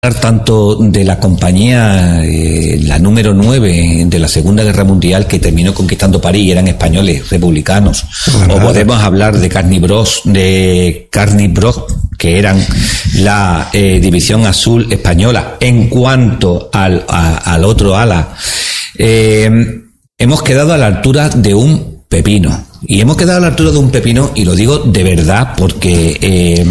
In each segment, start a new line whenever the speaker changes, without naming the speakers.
tanto de la compañía, la número 9 de la Segunda Guerra Mundial, que terminó conquistando París, y eran españoles, republicanos. O podemos hablar de Carnibros, que eran la División Azul española. En cuanto al otro ala, hemos quedado a la altura de un pepino. Y hemos quedado a la altura de un pepino, y lo digo de verdad, porque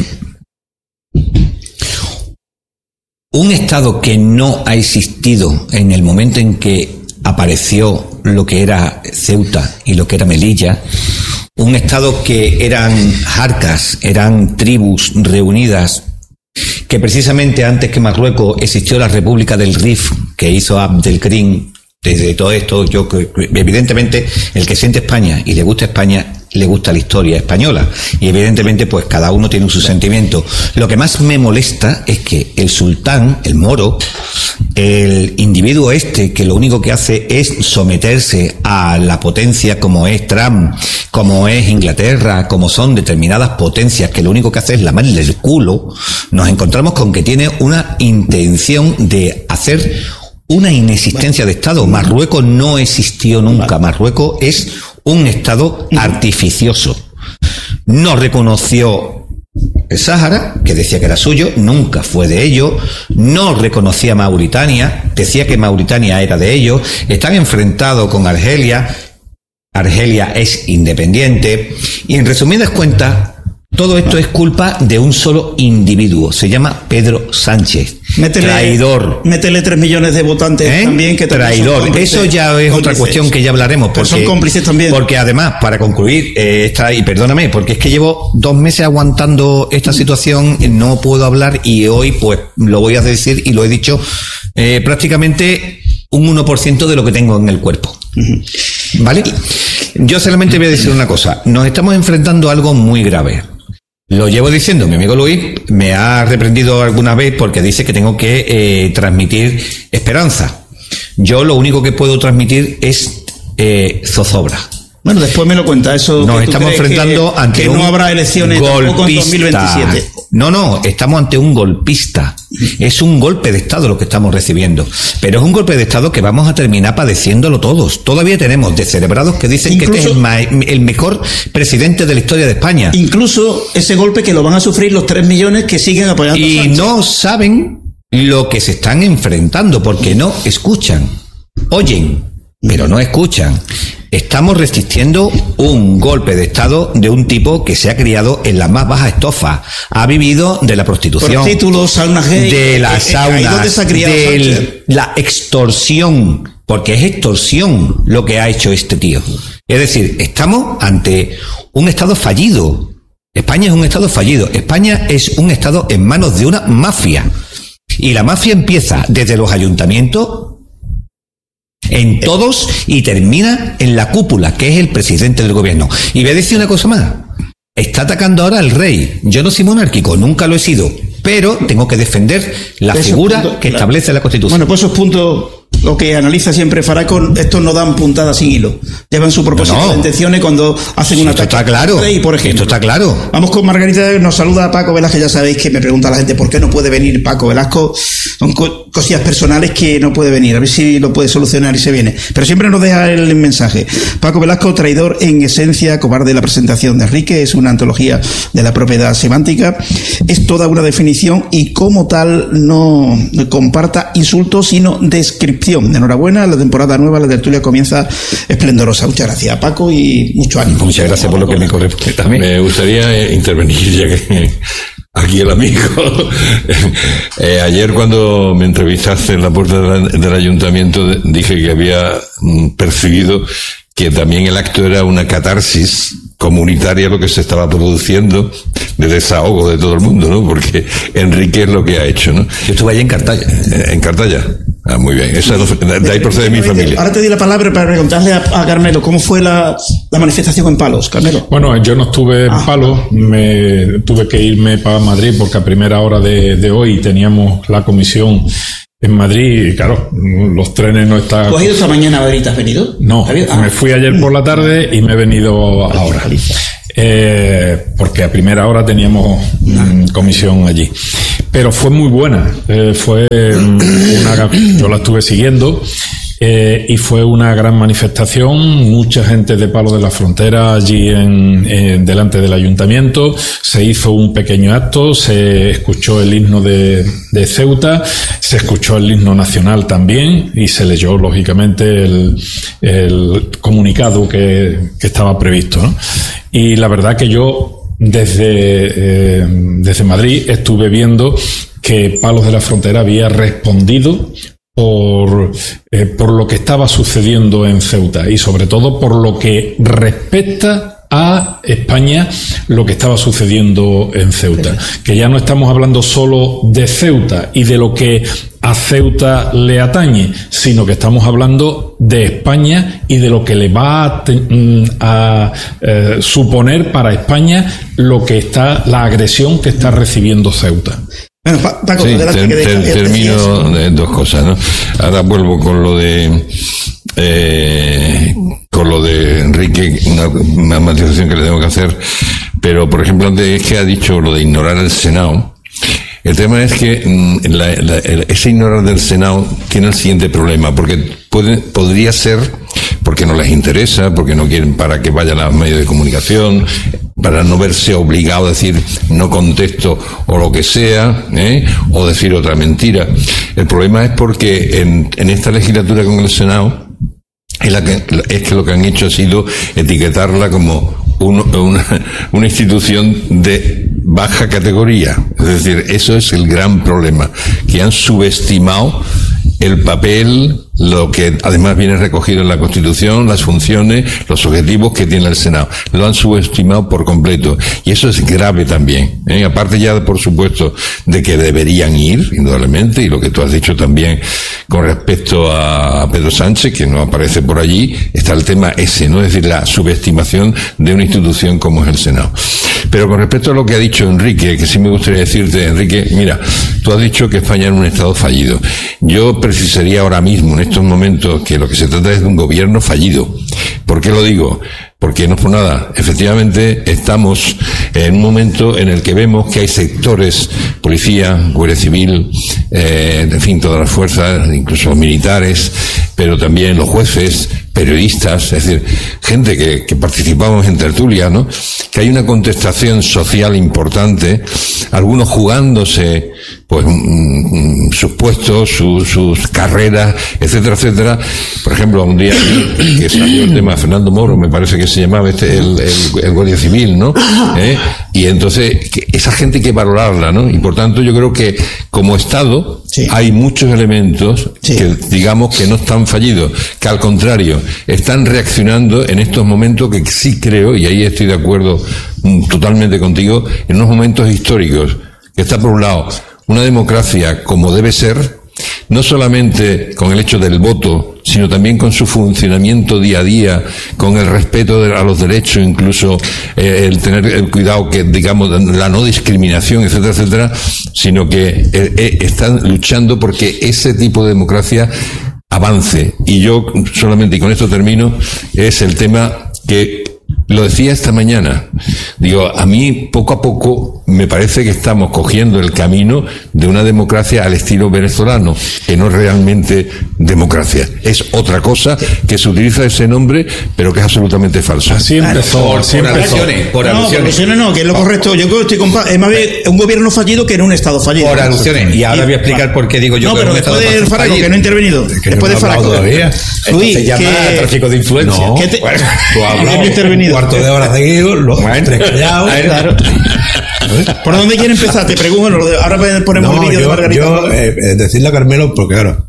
un Estado que no ha existido en el momento en que apareció lo que era Ceuta y lo que era Melilla, un Estado que eran jarcas, eran tribus reunidas, que precisamente antes que Marruecos existió la República del Rif, que hizo Abdelkrim. Desde todo esto, evidentemente, el que siente España y le gusta España, le gusta la historia española. Y evidentemente, pues cada uno tiene su sentimiento. Lo que más me molesta es que el sultán, el moro, el individuo que lo único que hace es someterse a la potencia como es Trump, como es Inglaterra, como son determinadas potencias que lo único que hace es lamerle el culo, nos encontramos con que tiene una intención de hacer una inexistencia de Estado. Marruecos no existió nunca. Marruecos es un Estado artificioso. No reconoció el Sáhara, que decía que era suyo, nunca fue de ellos. No reconocía Mauritania, decía que Mauritania era de ellos. Están enfrentados con Argelia. Argelia es independiente. Y en resumidas cuentas, todo esto es culpa de un solo individuo. Se llama Pedro Sánchez. Traidor.
Métele 3 millones de votantes también. Que
traidor. Eso ya es otra cuestión que ya hablaremos.
Porque son cómplices también.
Porque además, para concluir, y perdóname, porque es que llevo 2 meses aguantando esta situación, no puedo hablar, y hoy pues lo voy a decir, y lo he dicho, prácticamente un 1% de lo que tengo en el cuerpo. ¿Vale? Yo solamente voy a decir una cosa. Nos estamos enfrentando a algo muy grave. Lo llevo diciendo, mi amigo Luis me ha reprendido alguna vez porque dice que tengo que transmitir esperanza. Yo lo único que puedo transmitir es zozobra.
Bueno, después me lo cuenta eso.
Nos estamos enfrentando ante un
no habrá elecciones tampoco en 2027.
No, estamos ante un golpista. Es un golpe de Estado lo que estamos recibiendo. Pero es un golpe de Estado que vamos a terminar padeciéndolo todos. Todavía tenemos descerebrados que dicen que este es el mejor presidente de la historia de España.
Incluso ese golpe que lo van a sufrir los 3 millones que siguen apoyando a Sánchez.
Y no saben lo que se están enfrentando porque no escuchan. Oyen, pero no escuchan. Estamos resistiendo un golpe de Estado de un tipo que se ha criado en la más baja estofa. Ha vivido de la prostitución,
saunas gay,
de las saunas, de la extorsión, porque es extorsión lo que ha hecho este tío. Es decir, estamos ante un Estado fallido. España es un Estado fallido. España es un Estado en manos de una mafia. Y la mafia empieza desde los ayuntamientos, en todos, y termina en la cúpula, que es el presidente del gobierno. Y voy a decir una cosa más. Está atacando ahora al rey. Yo no soy monárquico, nunca lo he sido, pero tengo que defender la figura que establece la Constitución.
Bueno, pues esos puntos, lo que analiza siempre Faraco, estos no dan puntadas sin hilo. Llevan su propósito de intenciones cuando hacen un ataque.
Esto está claro.
Rey, por ejemplo.
Esto está claro.
Vamos con Margarita, nos saluda a Paco Velázquez. Ya sabéis que me pregunta la gente por qué no puede venir Paco Velasco. Son cosillas personales que no puede venir. A ver si lo puede solucionar y se viene. Pero siempre nos deja el mensaje. Paco Velasco, traidor en esencia, cobarde. La presentación de Enrique es una antología de la propiedad semántica. Es toda una definición y como tal no comparta insultos, sino descripción. Enhorabuena, la temporada nueva, la tertulia comienza esplendorosa. Muchas gracias, Paco, y mucho ánimo.
Muchas gracias por lo que me corresponde también.
Me gustaría intervenir, ya que aquí el amigo. Ayer cuando me entrevistaste en la puerta del ayuntamiento dije que había percibido que también el acto era una catarsis comunitaria, lo que se estaba produciendo de desahogo de todo el mundo, ¿no? Porque Enrique es lo que ha hecho, ¿no?
Yo estuve allí en Cartaya.
¿En Cartaya? Ah, muy bien. De ahí procede mi familia.
Ahora te di la palabra para preguntarle a Carmelo, ¿cómo fue la manifestación en Palos, Carmelo?
Bueno, yo no estuve en Palos, tuve que irme para Madrid porque a primera hora de hoy teníamos la comisión en Madrid, y claro, los trenes no están...
¿Tú has ido esta mañana a Madrid? ¿Te has venido?
No, me fui ayer por la tarde y me he venido ahora. porque a primera hora teníamos comisión allí. Pero fue muy buena, yo la estuve siguiendo. Y fue una gran manifestación, mucha gente de Palos de la Frontera allí delante del ayuntamiento, se hizo un pequeño acto, se escuchó el himno de Ceuta, se escuchó el himno nacional también y se leyó lógicamente el comunicado que estaba previsto, ¿no? Y la verdad que yo desde Madrid estuve viendo que Palos de la Frontera había respondido por lo que estaba sucediendo en Ceuta y sobre todo por lo que respecta a España, lo que estaba sucediendo en Ceuta. Que ya no estamos hablando solo de Ceuta y de lo que a Ceuta le atañe, sino que estamos hablando de España y de lo que le va a suponer para España la agresión que está recibiendo Ceuta.
Bueno, Paco,
sí, termino de dos cosas, ¿no? Ahora vuelvo con lo de Enrique, una matización que le tengo que hacer, pero por ejemplo antes es que ha dicho lo de ignorar el Senado. El tema es que ese ignorar del Senado tiene el siguiente problema, porque podría ser porque no les interesa, porque no quieren para que vayan a los medios de comunicación, para no verse obligado a decir no contesto o lo que sea, o decir otra mentira. El problema es porque en esta legislatura con el Senado es que lo que han hecho ha sido etiquetarla como una institución de baja categoría. Es decir, eso es el gran problema, que han subestimado el papel, lo que además viene recogido en la Constitución, las funciones, los objetivos que tiene el Senado. Lo han subestimado por completo. Y eso es grave también. Aparte ya, por supuesto, de que deberían ir, indudablemente, y lo que tú has dicho también con respecto a Pedro Sánchez, que no aparece por allí, está el tema ese, ¿no? Es decir, la subestimación de una institución como es el Senado. Pero con respecto a lo que ha dicho Enrique, que sí me gustaría decirte, Enrique, mira, tú has dicho que España es un Estado fallido. Yo precisaría ahora mismo, en estos momentos, que lo que se trata es de un gobierno fallido. ¿Por qué lo digo? Porque no es por nada. Efectivamente, estamos en un momento en el que vemos que hay sectores, policía, Guardia Civil, en fin, todas las fuerzas, incluso los militares, pero también los jueces, periodistas, es decir, gente que participamos en tertulia, ¿no? Que hay una contestación social importante, algunos jugándose, pues, sus puestos, sus carreras, etcétera, etcétera. Por ejemplo, un día que salió el tema de Fernando Moro, me parece que se llamaba el Guardia Civil, ¿no? Y entonces, esa gente hay que valorarla, ¿no? Y por tanto, yo creo que como Estado, sí, hay muchos elementos, sí, que digamos que no están fallidos, que al contrario, están reaccionando en estos momentos que sí creo, y ahí estoy de acuerdo totalmente contigo, en unos momentos históricos, que está por un lado una democracia como debe ser, no solamente con el hecho del voto, sino también con su funcionamiento día a día, con el respeto a los derechos, incluso el tener el cuidado que, digamos, la no discriminación, etcétera, etcétera, sino que están luchando porque ese tipo de democracia avance. Y yo solamente, y con esto termino, es el tema que lo decía esta mañana. Digo, a mí poco a poco me parece que estamos cogiendo el camino de una democracia al estilo venezolano, que no es realmente democracia. Es otra cosa que se utiliza ese nombre, pero que es absolutamente falso.
Así empezó.
Por alusiones no, que es lo correcto. Yo creo que estoy es más bien un gobierno fallido que en un Estado fallido.
Por alusiones. Y ahora voy a explicar por qué digo yo.
No, pero después del Faraco, que no he intervenido. Después de Faraco.
Todavía. Se llama tráfico de influencia.
No,
tú hablas intervenido.
Cuarto de hora seguido, los tres callados.
Claro. ¿Por dónde quiere empezar? Te pregunto, ahora ponemos el vídeo de Margarita.
Decirle a Carmelo, porque claro,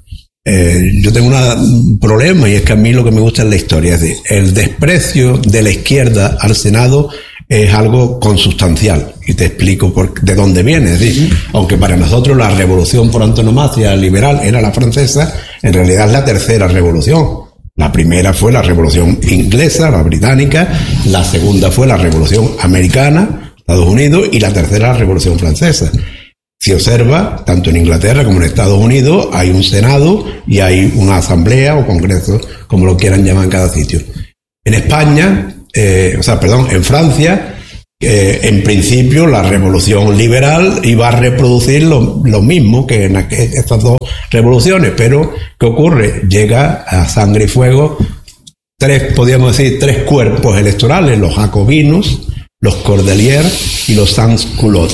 yo tengo un problema, y es que a mí lo que me gusta es la historia. Es decir, el desprecio de la izquierda al Senado es algo consustancial, y te explico de dónde viene. Es decir, aunque para nosotros la revolución por antonomasia liberal era la francesa, en realidad es la tercera revolución. La primera fue la revolución inglesa, la británica, la segunda fue la revolución americana, Estados Unidos, y la tercera la revolución francesa. Si observa, tanto en Inglaterra como en Estados Unidos hay un Senado y hay una asamblea o congreso, como lo quieran llamar en cada sitio. En España en Francia, en principio la revolución liberal iba a reproducir lo mismo que en estas dos revoluciones, pero ¿qué ocurre? Llega a sangre y fuego tres cuerpos electorales: los jacobinos, los Cordeliers y los Sans-Culottes.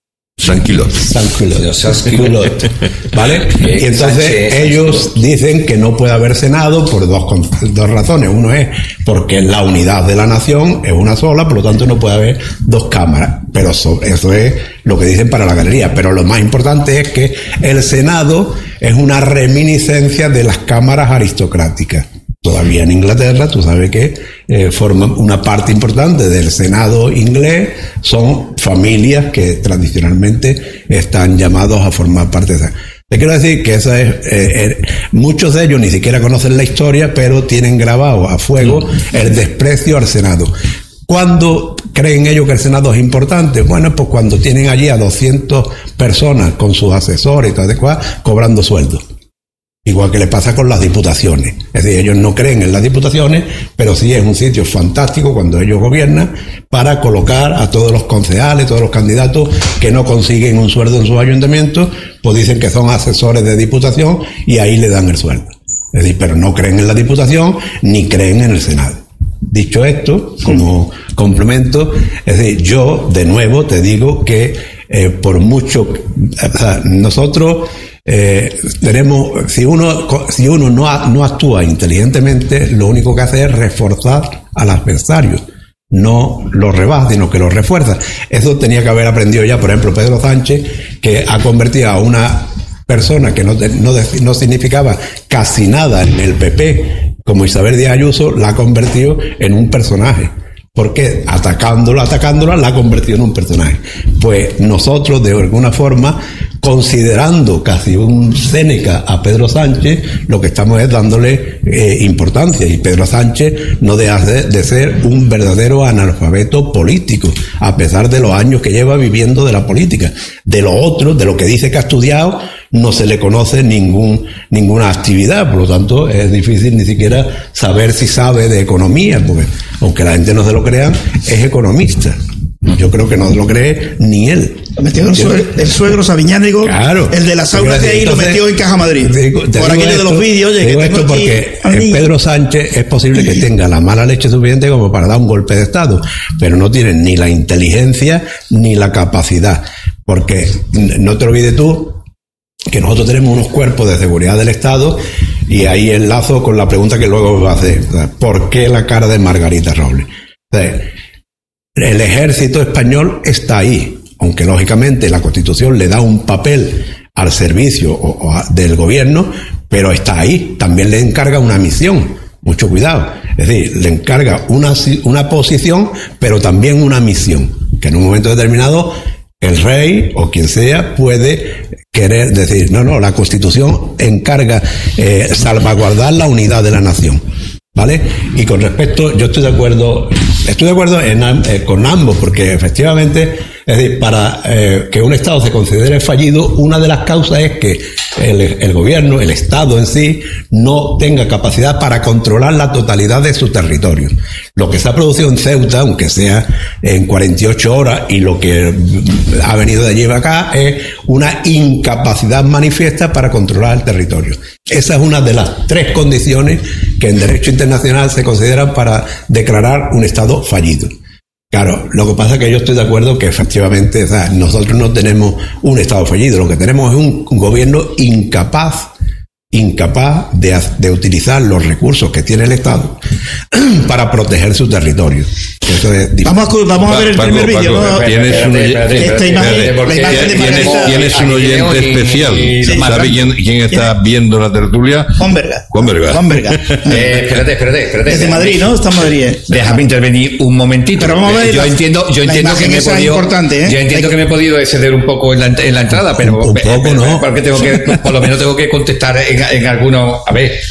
Sans-Culottes. ¿Vale? Y entonces ellos dicen que no puede haber Senado por dos razones. Uno es porque la unidad de la nación es una sola, por lo tanto no puede haber dos cámaras. Pero eso es lo que dicen para la galería. Pero lo más importante es que el Senado es una reminiscencia de las cámaras aristocráticas. Todavía en Inglaterra, tú sabes que forman una parte importante del Senado inglés, son familias que tradicionalmente están llamados a formar parte de esa. Te quiero decir que esa es, muchos de ellos ni siquiera conocen la historia, pero tienen grabado a fuego el desprecio al Senado. ¿Cuándo creen ellos que el Senado es importante? Bueno, pues cuando tienen allí a 200 personas con sus asesores y tal, cobrando sueldos. Igual que le pasa con las diputaciones. Es decir, ellos no creen en las diputaciones, pero sí es un sitio fantástico cuando ellos gobiernan para colocar a todos los concejales, todos los candidatos que no consiguen un sueldo en sus ayuntamientos, pues dicen que son asesores de diputación y ahí le dan el sueldo. Es decir, pero no creen en la diputación ni creen en el Senado. Dicho esto, como complemento, es decir, yo de nuevo te digo que por mucho, nosotros tenemos, si uno no actúa inteligentemente, lo único que hace es reforzar al adversario, no lo rebaja, sino que lo refuerza. Eso tenía que haber aprendido ya, por ejemplo, Pedro Sánchez, que ha convertido a una persona que no significaba casi nada en el PP, como Isabel Díaz Ayuso, la ha convertido en un personaje. Porque atacándola, la ha convertido en un personaje. Pues nosotros, de alguna forma, considerando casi un Séneca a Pedro Sánchez, lo que estamos es dándole importancia. Y Pedro Sánchez no deja de ser un verdadero analfabeto político, a pesar de los años que lleva viviendo de la política. De lo otro, de lo que dice que ha estudiado, no se le conoce ninguna actividad, por lo tanto es difícil ni siquiera saber si sabe de economía, porque aunque la gente no se lo crea, es economista. Yo creo que no lo cree ni él.
Lo metió el suegro Sabiñánigo, claro, el de las aulas de ahí, lo metió en Caja Madrid. Por aquello de los vídeos. Oye,
digo esto porque Pedro Sánchez es posible que tenga la mala leche suficiente como para dar un golpe de Estado, pero no tiene ni la inteligencia ni la capacidad. Porque no te olvides tú que nosotros tenemos unos cuerpos de seguridad del Estado, y ahí enlazo con la pregunta que luego va a hacer: ¿por qué la cara de Margarita Robles? El ejército español está ahí, aunque lógicamente la Constitución le da un papel al servicio del gobierno, pero está ahí. También le encarga una misión, mucho cuidado. Es decir, le encarga una posición, pero también una misión, que en un momento determinado el rey o quien sea puede querer decir, no, la Constitución encarga salvaguardar la unidad de la nación, ¿vale? Y con respecto, yo estoy de acuerdo con ambos, porque efectivamente, es decir, para que un Estado se considere fallido, una de las causas es que el gobierno, el Estado en sí, no tenga capacidad para controlar la totalidad de su territorio. Lo que se ha producido en Ceuta, aunque sea en 48 horas, y lo que ha venido de allí para acá, es una incapacidad manifiesta para controlar el territorio. Esa es una de las tres condiciones que en derecho internacional se consideran para declarar un Estado fallido. Claro, lo que pasa es que yo estoy de acuerdo que efectivamente, o sea, nosotros no tenemos un Estado fallido, lo que tenemos es un gobierno incapaz de utilizar los recursos que tiene el Estado para proteger su territorio. Eso es
vamos a ver el primer vídeo.
Tienes un oyente especial. ¿Sabe quién está viendo la tertulia?
Juan Verga.
Espérate.
Desde Madrid, ¿no? Está en Madrid.
Déjame intervenir un momentito.
Pero vamos a ver,
yo entiendo que me he podido, yo entiendo que me he podido exceder un poco en la entrada, pero
un poco no,
porque por lo menos tengo que contestar en algunos. A ver,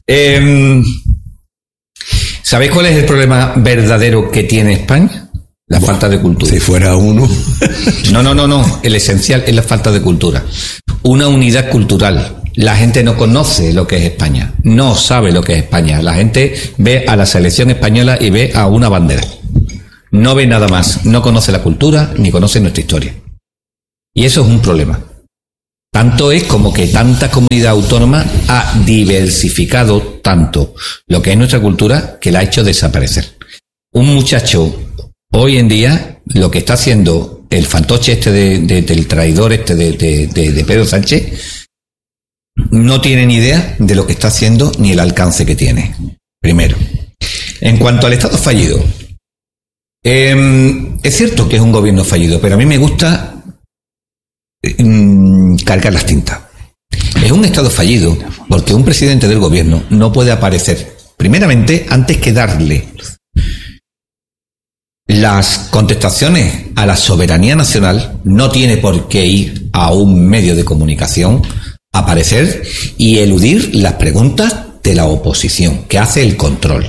¿sabéis cuál es el problema verdadero que tiene España? La falta de cultura.
Si fuera uno.
No. El esencial es la falta de cultura. Una unidad cultural. La gente no conoce lo que es España, no sabe lo que es España. La gente ve a la selección española y ve a una bandera. No ve nada más, no conoce la cultura ni conoce nuestra historia. Y eso es un problema. Tanto es como que tanta comunidad autónoma ha diversificado tanto lo que es nuestra cultura que la ha hecho desaparecer. Un muchacho hoy en día, lo que está haciendo el fantoche del traidor de Pedro Sánchez, no tiene ni idea de lo que está haciendo ni el alcance que tiene. Primero, en cuanto al Estado fallido, es cierto que es un gobierno fallido, pero a mí me gusta cargar las tintas. Es un Estado fallido porque un presidente del gobierno no puede aparecer, primeramente, antes que darle las contestaciones a la soberanía nacional, no tiene por qué ir a un medio de comunicación, aparecer y eludir las preguntas de la oposición, que hace el control.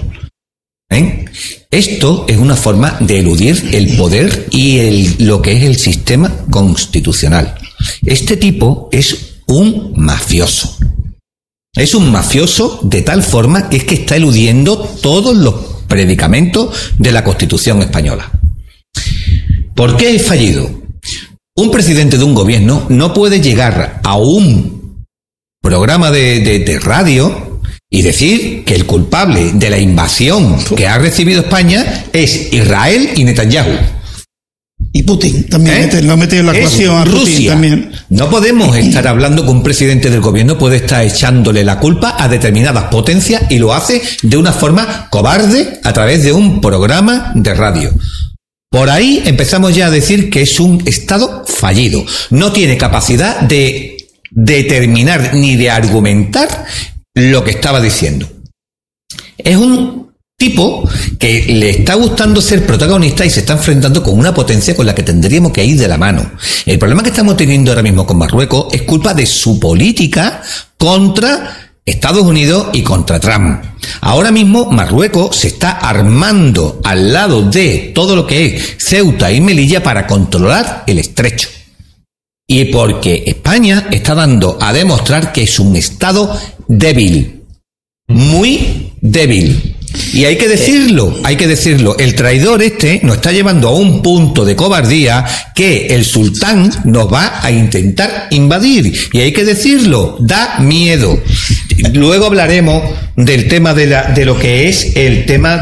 Esto es una forma de eludir el poder y lo que es el sistema constitucional. Este tipo es un mafioso. Es un mafioso de tal forma que es que está eludiendo todos los predicamentos de la Constitución española. ¿Por qué es fallido? Un presidente de un gobierno no puede llegar a un programa de radio y decir que el culpable de la invasión que ha recibido España es Israel y Netanyahu.
Y Putin también, lo mete en la ecuación a Putin
Rusia.
También.
No podemos estar hablando que un presidente del gobierno puede estar echándole la culpa a determinadas potencias y lo hace de una forma cobarde a través de un programa de radio. Por ahí empezamos ya a decir que es un Estado fallido. No tiene capacidad de determinar ni de argumentar lo que estaba diciendo. Es un tipo que le está gustando ser protagonista y se está enfrentando con una potencia con la que tendríamos que ir de la mano. El problema que estamos teniendo ahora mismo con Marruecos es culpa de su política contra Estados Unidos y contra Trump. Ahora mismo Marruecos se está armando al lado de todo lo que es Ceuta y Melilla para controlar el estrecho. Y porque España está dando a demostrar que es un Estado débil, muy débil. Y hay que decirlo, el traidor nos está llevando a un punto de cobardía que el sultán nos va a intentar invadir. Y hay que decirlo, da miedo. Luego hablaremos del tema de lo que es el tema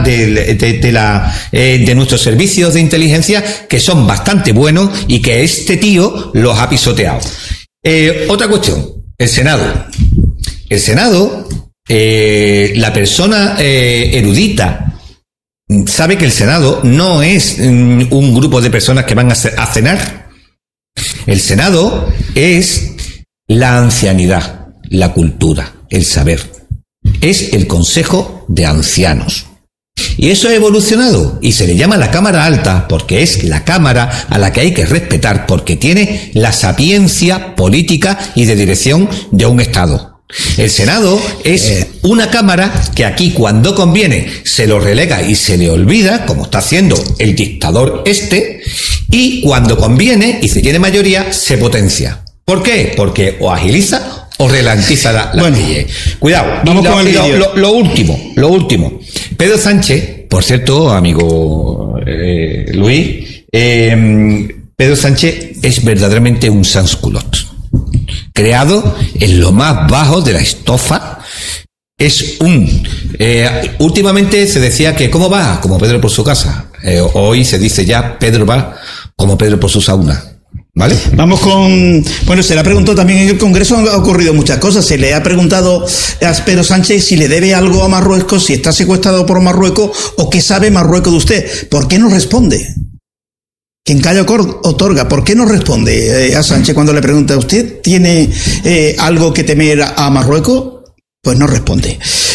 de nuestros servicios de inteligencia, que son bastante buenos y que este tío los ha pisoteado. Otra cuestión, el Senado. El Senado, la persona erudita sabe que el Senado no es un grupo de personas que van a cenar. El Senado es la ancianidad, la cultura, el saber. Es el Consejo de Ancianos. Y eso ha evolucionado y se le llama la Cámara Alta porque es la Cámara a la que hay que respetar porque tiene la sapiencia política y de dirección de un Estado. El Senado es una cámara que aquí cuando conviene se lo relega y se le olvida, como está haciendo el dictador y cuando conviene y se tiene mayoría se potencia. ¿Por qué? Porque o agiliza o ralentiza la ley. Cuidado.
Vamos con el
lo último. Pedro Sánchez, por cierto, amigo Luis, Pedro Sánchez es verdaderamente un sansculot. Creado en lo más bajo de la estofa, es últimamente se decía que ¿cómo va? Como Pedro por su casa. Hoy se dice ya Pedro va como Pedro por su sauna. ¿Vale?
Vamos con... Bueno, se le ha preguntado también en el Congreso, han ocurrido muchas cosas. Se le ha preguntado a Pedro Sánchez si le debe algo a Marruecos, si está secuestrado por Marruecos o qué sabe Marruecos de usted. ¿Por qué no responde? Quien calla otorga. ¿Por qué no responde a Sánchez cuando le pregunta, ¿usted tiene algo que temer a Marruecos? Pues no responde.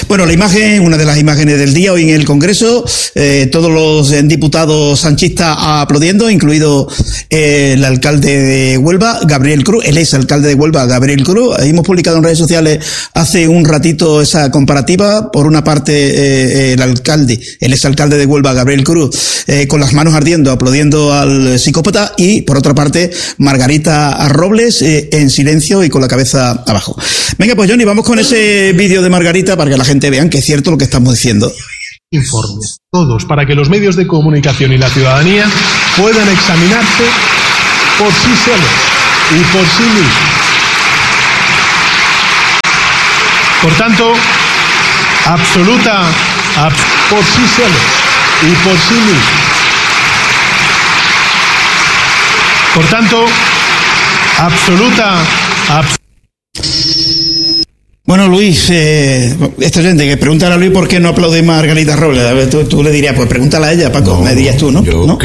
Bueno, la imagen, una de las imágenes del día hoy en el Congreso, todos los diputados sanchistas aplaudiendo, incluido el alcalde de Huelva, Gabriel Cruz, el exalcalde de Huelva, Gabriel Cruz. Hemos publicado en redes sociales hace un ratito esa comparativa. Por una parte, el exalcalde de Huelva, Gabriel Cruz, con las manos ardiendo, aplaudiendo al psicópata, y por otra parte, Margarita Robles, en silencio y con la cabeza abajo. Venga, pues Johnny, vamos con ese vídeo de Margarita para que la gente vean que es cierto lo que estamos diciendo.
Informes, todos, para que los medios de comunicación y la ciudadanía puedan examinarse por sí solos y por sí mismos. Por tanto, por sí solos y por sí mismos. Por tanto,
Bueno, Luis, esta gente que pregunta a Luis por qué no aplaude Margarita Robles. A ver, tú le dirías, pues pregúntala a ella, Paco, me dirías tú, ¿no?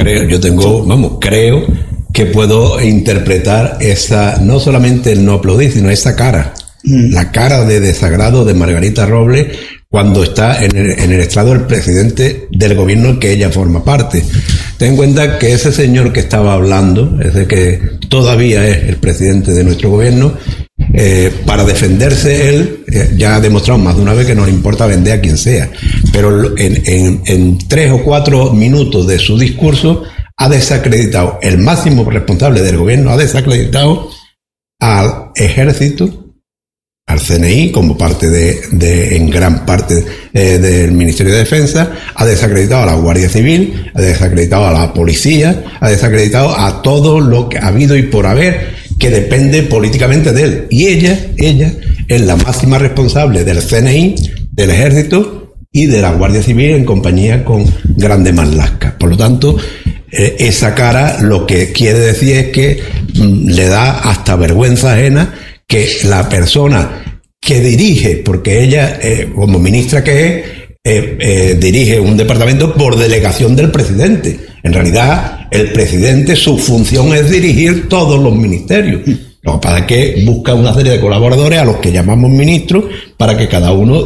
Creo que puedo interpretar esa, no solamente el no aplaudir, sino esa cara, la cara de desagrado de Margarita Robles cuando está en el estrado del presidente del gobierno en que ella forma parte. Ten en cuenta que ese señor que estaba hablando, ese que todavía es el presidente de nuestro gobierno, para defenderse él, ya ha demostrado más de una vez que no le importa vender a quien sea, pero en 3 o 4 minutos de su discurso ha desacreditado, el máximo responsable del gobierno ha desacreditado al ejército, al CNI como parte en gran parte del Ministerio de Defensa, ha desacreditado a la Guardia Civil, ha desacreditado a la policía, ha desacreditado a todo lo que ha habido y por haber que depende políticamente de él. Y ella es la máxima responsable del CNI, del ejército y de la Guardia Civil en compañía con Grande Marlaska. Por lo tanto, esa cara lo que quiere decir es que le da hasta vergüenza ajena que la persona que dirige, porque ella, como ministra que es, dirige un departamento por delegación del presidente. En realidad, el presidente, su función es dirigir todos los ministerios. Lo que pasa es que busca una serie de colaboradores a los que llamamos ministros para que cada uno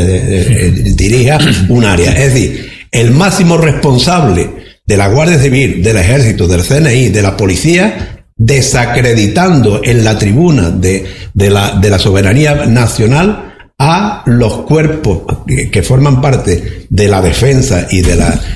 dirija un área. Es decir, el máximo responsable de la Guardia Civil, del Ejército, del CNI, de la Policía, desacreditando en la tribuna de la soberanía nacional a los cuerpos que forman parte de la defensa y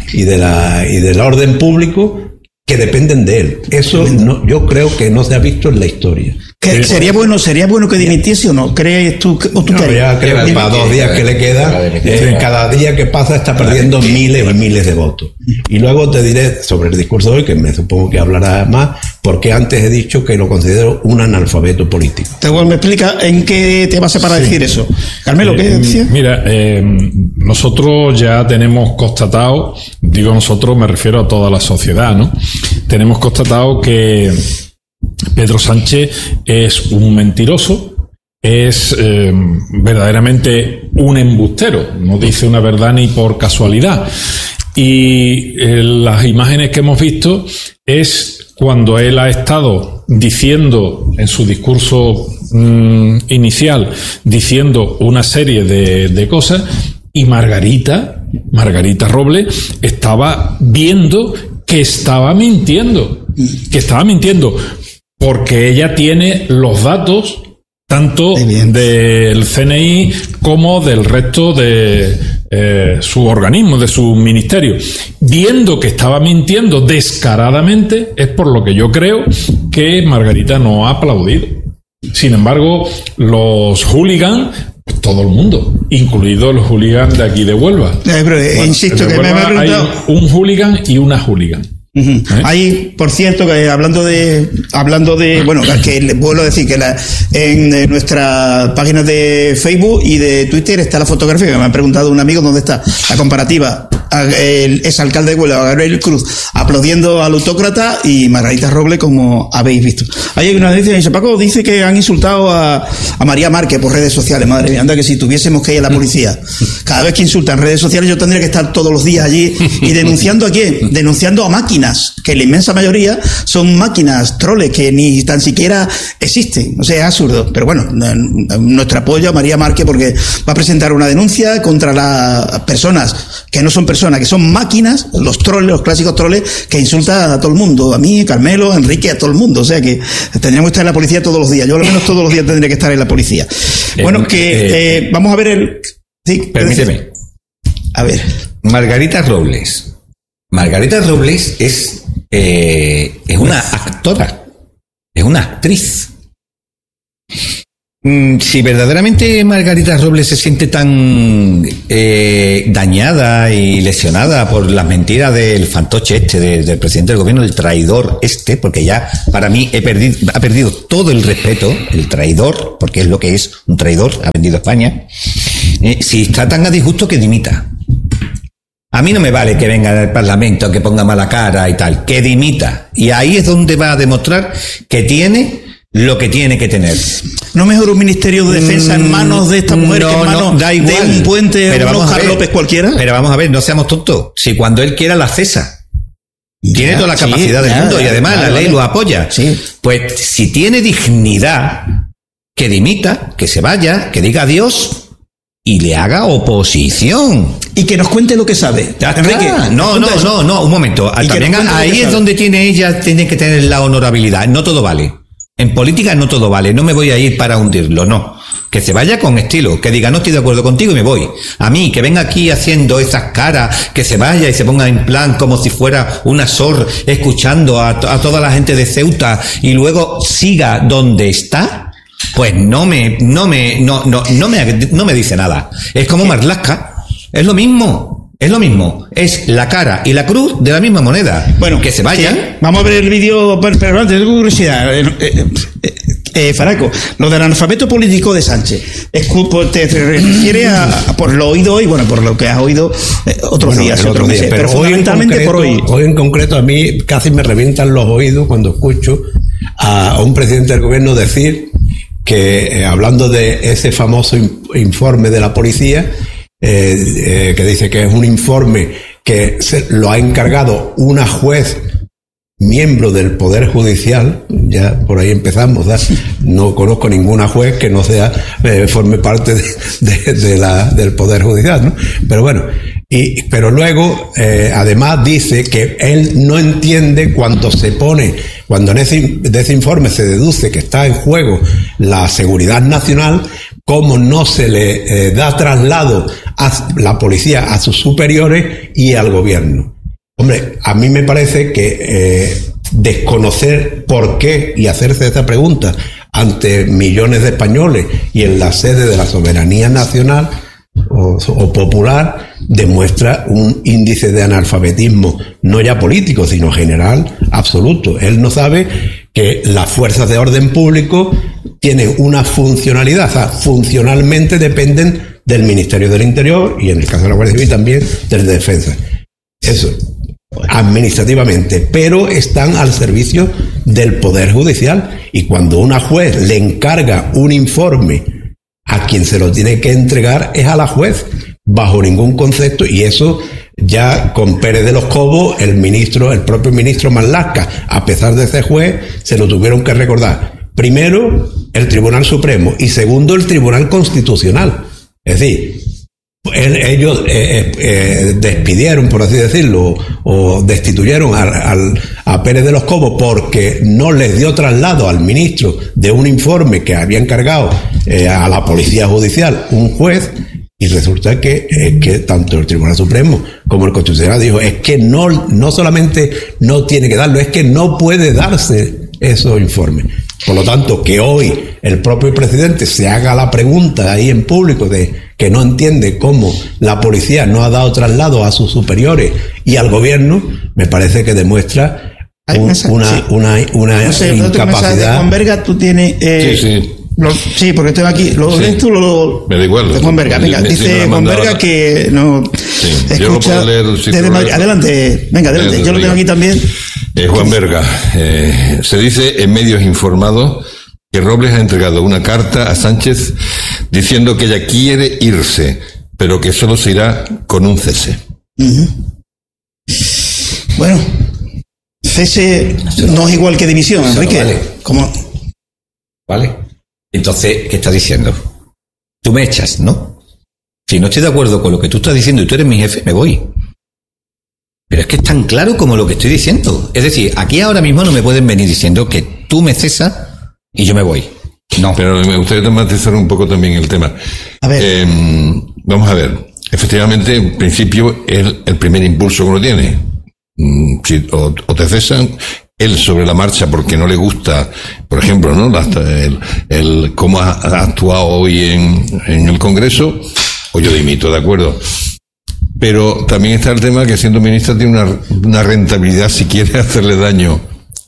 del orden público que dependen de él. Eso no, yo creo que no se ha visto en la historia.
¿Sería bueno que dimitiese o no? ¿Crees tú o tú crees?
Ya que para 2 días que le queda, cada día que pasa está perdiendo miles y miles de votos. Y luego te diré sobre el discurso de hoy, que me supongo que hablará más, porque antes he dicho que lo considero un analfabeto político.
¿Me explica en qué te basa para decir eso? Carmelo, ¿qué decía?
Mira, nosotros ya tenemos constatado, digo nosotros, me refiero a toda la sociedad, ¿no? Tenemos constatado que Pedro Sánchez es un mentiroso, es verdaderamente un embustero, no dice una verdad ni por casualidad. Y las imágenes que hemos visto es cuando él ha estado diciendo en su discurso inicial, diciendo una serie de cosas, y Margarita Robles estaba viendo que estaba mintiendo, porque ella tiene los datos tanto del CNI como del resto de su organismo, de su ministerio. Viendo que estaba mintiendo descaradamente, es por lo que yo creo que Margarita no ha aplaudido. Sin embargo, los hooligans, pues todo el mundo, incluido los hooligans de aquí de Huelva.
Insisto que me ha preguntado.
Hay un hooligan y una hooligan.
Hay, por cierto, que hablando de bueno, que vuelvo a decir que en nuestra página de Facebook y de Twitter está la fotografía, que me ha preguntado un amigo dónde está la comparativa el exalcalde de Huelva, Gabriel Cruz, aplaudiendo al autócrata, y Margarita Robles, como habéis visto. Hay una noticia, dice Paco, dice que han insultado a María Márquez por redes sociales. Madre mía, anda que si tuviésemos que ir a la policía, cada vez que insultan en redes sociales, yo tendría que estar todos los días allí. ¿Y denunciando a quién? Denunciando a máquinas, que la inmensa mayoría son máquinas, troles, que ni tan siquiera existen. O sea, es absurdo. Pero bueno, nuestro apoyo a María Márquez, porque va a presentar una denuncia contra las personas que no son personas, que son máquinas, los troles, los clásicos troles, que insultan a todo el mundo, a mí, Carmelo, a Enrique, a todo el mundo. O sea que tendríamos que estar en la policía todos los días. Yo al menos todos los días tendría que estar en la policía. Bueno, vamos a ver el... Sí,
permíteme.
A ver.
Margarita Robles. Margarita Robles es una actora, es una actriz. Si verdaderamente Margarita Robles se siente tan dañada y lesionada por las mentiras del fantoche del presidente del gobierno, el traidor porque ya para mí ha perdido todo el respeto, el traidor, porque es lo que es un traidor, ha vendido a España. Si está tan a disgusto, que dimita. A mí no me vale que venga al Parlamento, que ponga mala cara y tal, que dimita. Y ahí es donde va a demostrar que tiene lo que tiene que tener. ¿No mejor un Ministerio de Defensa en manos de esta mujer que en manos da igual, de un puente, pero un Oscar López cualquiera? Pero vamos a ver, no seamos tontos. Si cuando él quiera la cesa. Tiene toda la capacidad del mundo y además la ley lo apoya. Sí. Pues si tiene dignidad, que dimita, que se vaya, que diga adiós y le haga oposición. Y que nos cuente lo que sabe. Enrique, no, un momento. También ahí es donde tiene que tener la honorabilidad. No todo vale. En política no todo vale. No me voy a ir para hundirlo, no. Que se vaya con estilo, que diga no estoy de acuerdo contigo y me voy. A mí, que venga aquí haciendo esas caras, que se vaya y se ponga en plan como si fuera una sor, escuchando a toda la gente de Ceuta y luego siga donde está, pues no me dice nada. Es como Marlaska, es lo mismo. Es lo mismo, es la cara y la cruz de la misma moneda. Bueno, que se vayan. Sí. Vamos a ver el vídeo, pero antes, tengo curiosidad. Faraco, lo del analfabeto político de Sánchez, ¿te refieres a por lo oído hoy? Bueno, por lo que has oído otros días, otros meses, pero fundamentalmente por hoy.
Hoy en concreto a mí casi me revientan los oídos cuando escucho a un presidente del gobierno decir que, hablando de ese famoso informe de la policía, que dice que es un informe que lo ha encargado una juez miembro del Poder Judicial, ya por ahí empezamos, ¿verdad? No conozco ninguna juez que no sea forme parte del Poder Judicial, ¿no? Pero bueno, pero luego además dice que él no entiende cuando de ese informe se deduce que está en juego la seguridad nacional, cómo no se le da traslado a la policía, a sus superiores y al gobierno. Hombre, a mí me parece que desconocer por qué y hacerse esta pregunta ante millones de españoles y en la sede de la soberanía nacional o popular demuestra un índice de analfabetismo no ya político, sino general, absoluto. Él no sabe que las fuerzas de orden público tienen una funcionalidad, o sea, funcionalmente dependen del Ministerio del Interior y en el caso de la Guardia Civil también del de Defensa. Eso, administrativamente, pero están al servicio del Poder Judicial, y cuando una juez le encarga un informe, a quien se lo tiene que entregar es a la juez, bajo ningún concepto, y eso ya con Pérez de los Cobos, el propio ministro Marlaska, a pesar de ser juez, se lo tuvieron que recordar. Primero, el Tribunal Supremo, y segundo, el Tribunal Constitucional. Es decir, ellos despidieron, por así decirlo, o destituyeron a Pérez de los Cobos porque no les dio traslado al ministro de un informe que había encargado a la Policía Judicial un juez, y resulta que tanto el Tribunal Supremo como el Constitucional dijo, es que no solamente no tiene que darlo, es que no puede darse esos informes. Por lo tanto, que hoy el propio presidente se haga la pregunta ahí en público de que no entiende cómo la policía no ha dado traslado a sus superiores y al gobierno, me parece que demuestra una incapacidad.
Juan Berga, tú tienes...
Sí.
Sí, porque tengo aquí. ¿Lo lees tú?
Me da igual.
De Juan Verga. Venga, dice Juan Verga que no escucha
yo lo puedo leer,
desde Madrid. Adelante, venga, adelante. Yo lo tengo aquí también.
Juan Verga, se dice en medios informados que Robles ha entregado una carta a Sánchez diciendo que ella quiere irse, pero que solo se irá con un cese.
Bueno, cese no es igual que dimisión, Enrique.
Vale.
¿Cómo?
¿Vale? Entonces, ¿qué estás diciendo? Tú me echas, ¿no? Si no estoy de acuerdo con lo que tú estás diciendo y tú eres mi jefe, me voy. Pero es que es tan claro como lo que estoy diciendo. Es decir, aquí ahora mismo no me pueden venir diciendo que tú me cesas y yo me voy. No.
Pero me gustaría matizar un poco también el tema.
A ver.
Vamos a ver. Efectivamente, en principio, es el primer impulso que uno tiene. Si, o te cesan, él sobre la marcha porque no le gusta, por ejemplo, ¿no? El cómo ha actuado hoy en el Congreso, o yo dimito, ¿de acuerdo? Pero también está el tema que siendo ministra tiene una rentabilidad si quiere hacerle daño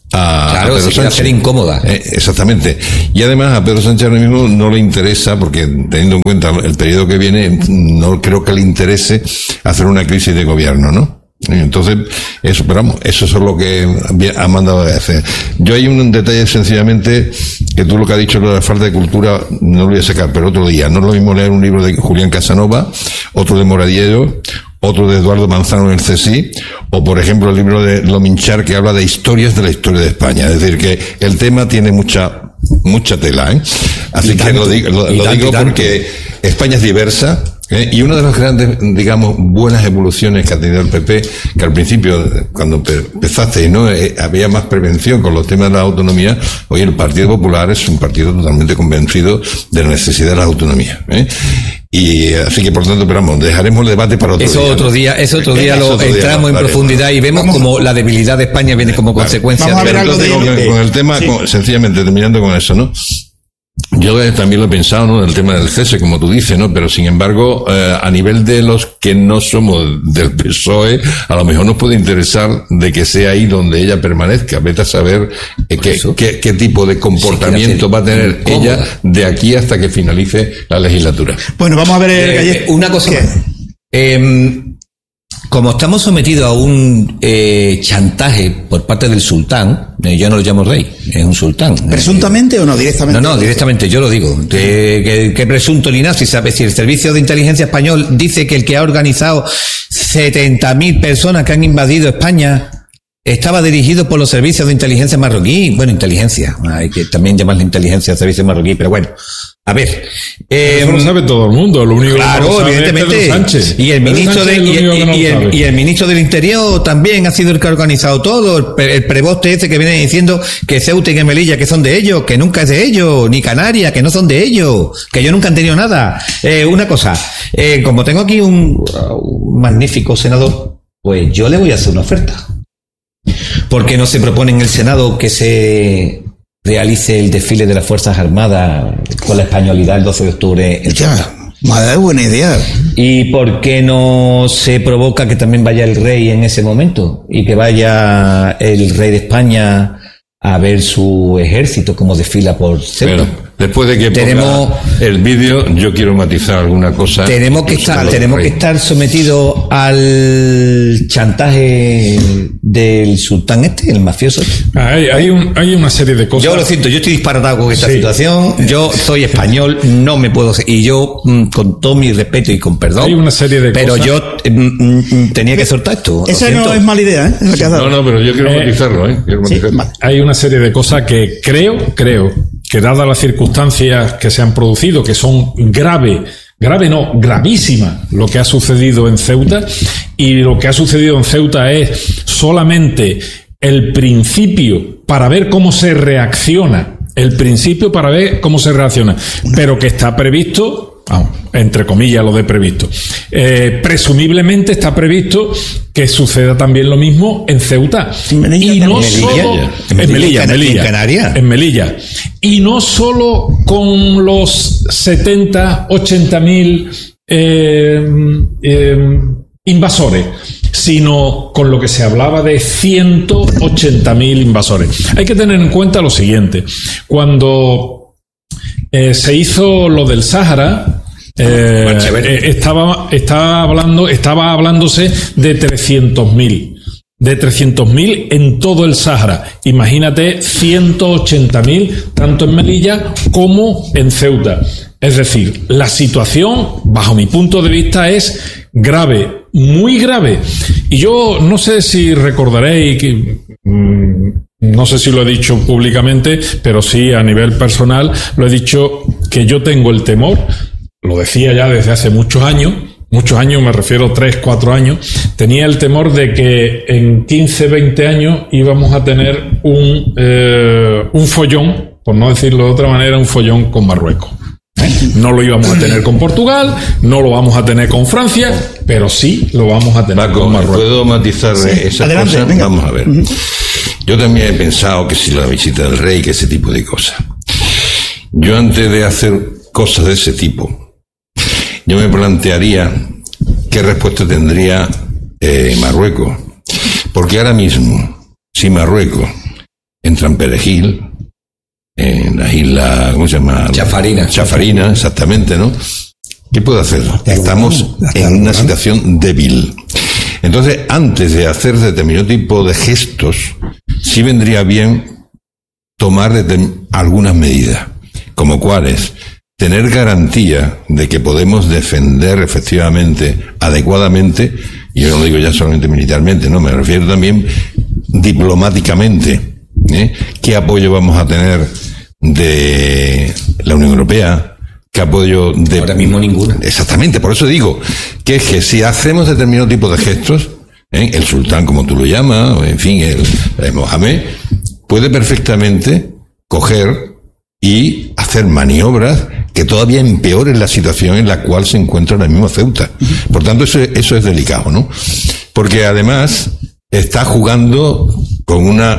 a Pedro Sánchez.
Hacer incómoda.
Exactamente. Y además a Pedro Sánchez ahora mismo no le interesa, porque teniendo en cuenta el periodo que viene, no creo que le interese hacer una crisis de gobierno, ¿no? Entonces, eso, pero vamos, eso es lo que ha mandado a hacer. Yo hay un detalle sencillamente, que tú lo que has dicho, lo de la falta de cultura, no lo voy a sacar, pero otro día. No es lo mismo leer un libro de Julián Casanova, otro de Moradiello, otro de Eduardo Manzano en el CSI, o por ejemplo el libro de Lominchar que habla de historias de la historia de España. Es decir, que el tema tiene mucha tela, ¿eh? Así que lo digo porque España es diversa, y una de las grandes, digamos, buenas evoluciones que ha tenido el PP, que al principio, cuando empezaste, ¿no? Había más prevención con los temas de la autonomía. Hoy el Partido Popular es un partido totalmente convencido de la necesidad de la autonomía, y así que por tanto, pero vamos, dejaremos el debate para otro día.
Eso otro día lo entramos en profundidad y vemos como la debilidad de España viene como consecuencia.
Vamos a ver algo
con el tema, sencillamente terminando con eso, ¿no? Yo también lo he pensado, ¿no? El tema del cese, como tú dices, ¿no? Pero sin embargo, a nivel de los que no somos del PSOE, a lo mejor nos puede interesar de que sea ahí donde ella permanezca. Vete a saber qué tipo de comportamiento va a tener ella de aquí hasta que finalice la legislatura.
Bueno, vamos a ver
una cosa más. Como estamos sometidos a un chantaje por parte del sultán, yo no lo llamo rey, es un sultán.
¿Presuntamente o no? Directamente.
No, directamente, yo lo digo. Que presunto ni nada, si sabe, si el Servicio de Inteligencia Español dice que el que ha organizado 70.000 personas que han invadido España estaba dirigido por los servicios de inteligencia marroquí. Bueno, inteligencia, hay que también llamarle inteligencia al servicio marroquí, pero bueno. A ver,
eso lo sabe todo el mundo, lo único
claro,
que no sabe
evidentemente,
es Pedro Sánchez.
Y el ministro y el ministro del Interior también ha sido el que ha organizado todo, el preboste ese que viene diciendo que Ceuta y que Melilla que son de ellos, que nunca es de ellos, ni Canarias, que no son de ellos, que ellos nunca han tenido nada. Una cosa, como tengo aquí un magnífico senador, pues yo le voy a hacer una oferta. ¿Por qué no se propone en el Senado que se realice el desfile de las Fuerzas Armadas con la españolidad el 12 de octubre?
Madre, buena idea.
¿Y por qué no se provoca que también vaya el rey en ese momento? Y que vaya el rey de España a ver su ejército como desfila por Ceuta.
Bueno, después de que ponga el vídeo, yo quiero matizar alguna cosa.
Tenemos que estar sometidos al chantaje del sultán el mafioso.
Hay una serie de cosas.
Yo lo siento, yo estoy disparatado con esta situación. Yo soy español, no me puedo... Y yo, con todo mi respeto y con perdón...
Hay una serie de
pero
cosas...
yo tenía que soltar esto.
Esa no es mala idea, ¿eh?
No, pero yo quiero matizarlo,
Hay una serie de cosas que creo que dadas las circunstancias que se han producido, que son gravísimas, lo que ha sucedido en Ceuta, y lo que ha sucedido en Ceuta es solamente el principio para ver cómo se reacciona, pero que está previsto, entre comillas lo de previsto, presumiblemente está previsto que suceda también lo mismo en Ceuta.
En
Melilla. Y no solo con los 70-80.000 invasores, sino con lo que se hablaba de 180.000 invasores. Hay que tener en cuenta lo siguiente: cuando se hizo lo del Sáhara. Estaba hablándose de 300.000. De 300.000 en todo el Sáhara. Imagínate 180.000 tanto en Melilla como en Ceuta. Es decir, la situación, bajo mi punto de vista, es grave, muy grave. Y yo no sé si recordaréis que no sé si lo he dicho públicamente, pero sí a nivel personal lo he dicho, que yo tengo el temor, lo decía ya desde hace muchos años, me refiero 3, 4 años, tenía el temor de que en 15, 20 años íbamos a tener un follón, por no decirlo de otra manera, un follón con Marruecos. No lo íbamos a tener con Portugal, no lo vamos a tener con Francia, pero sí lo vamos a tener
Paco,
con Marruecos.
¿puedo matizar esas
Adelante,
cosas?
venga.
Vamos a ver. Yo también he pensado que si la visita del rey, que ese tipo de cosas. Yo antes de hacer cosas de ese tipo, yo me plantearía qué respuesta tendría Marruecos. Porque ahora mismo, si Marruecos entra en Perejil, en la isla, ¿cómo se llama? Chafarina, exactamente, ¿no? ¿Qué puede hacer? Estamos en una situación débil. Entonces, antes de hacer determinado tipo de gestos, sí vendría bien tomar algunas medidas, como cuáles: tener garantía de que podemos defender efectivamente, adecuadamente, y yo no digo ya solamente militarmente, no, me refiero también diplomáticamente, ¿qué apoyo vamos a tener de la Unión Europea? ¿Qué apoyo de...?
Ahora mismo ninguno.
Exactamente, por eso digo que es que si hacemos determinado tipo de gestos, el sultán, como tú lo llamas, o en fin, el Mohamed, puede perfectamente coger y hacer maniobras que todavía empeoren la situación en la cual se encuentra ahora mismo Ceuta. Por tanto, eso es delicado, ¿no? Porque además está jugando con una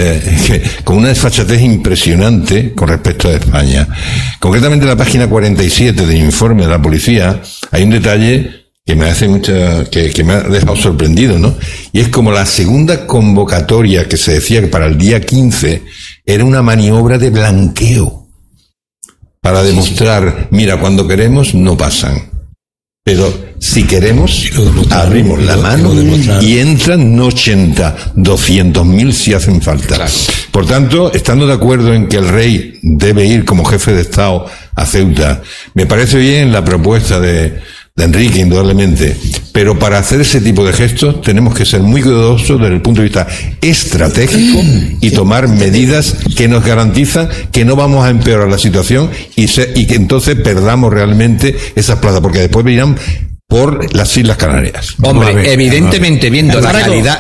desfachatez impresionante con respecto a España. Concretamente, en la página 47 del informe de la policía hay un detalle que me hace que me ha dejado sorprendido, ¿no? Y es como la segunda convocatoria que se decía que para el día 15 era una maniobra de blanqueo para demostrar, mira, cuando queremos no pasan, pero si queremos abrimos la mano y entran no 80, 200.000 si hacen falta. Claro. Por tanto, estando de acuerdo en que el rey debe ir como jefe de Estado a Ceuta, me parece bien la propuesta de Enrique, indudablemente, pero para hacer ese tipo de gestos tenemos que ser muy cuidadosos desde el punto de vista estratégico y tomar medidas que nos garantizan que no vamos a empeorar la situación y que entonces perdamos realmente esas plazas, porque después venirán por las Islas Canarias.
Hombre, evidentemente, viendo la